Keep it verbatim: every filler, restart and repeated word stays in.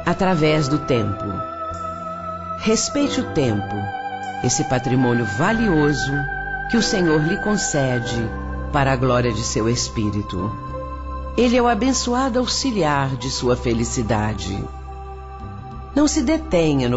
através do tempo. Respeite o tempo, esse patrimônio valioso que o Senhor lhe concede para a glória de seu Espírito. Ele é o abençoado auxiliar de sua felicidade. Não se detenha no